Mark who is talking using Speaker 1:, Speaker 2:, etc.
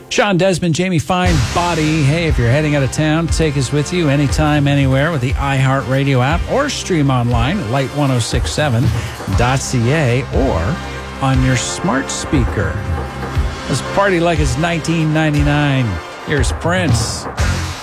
Speaker 1: Sean Desmond, Jamie Fine Body. Hey, if you're heading out of town, take us with you anytime, anywhere with the iHeartRadio app or stream online at light1067.ca or on your smart speaker. Let's party like it's 1999. Here's Prince.